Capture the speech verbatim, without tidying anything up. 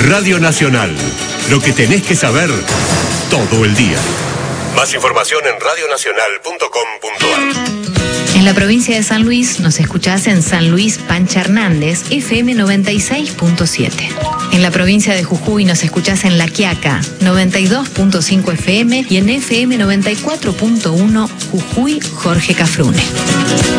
Radio Nacional. Lo que tenés que saber todo el día. Más información en radio nacional punto com punto a r. En la provincia de San Luis nos escuchás en San Luis Pancha Hernández, F M noventa y seis punto siete. En la provincia de Jujuy nos escuchás en La Quiaca, noventa y dos punto cinco F M y en F M noventa y cuatro punto uno Jujuy Jorge Cafrune.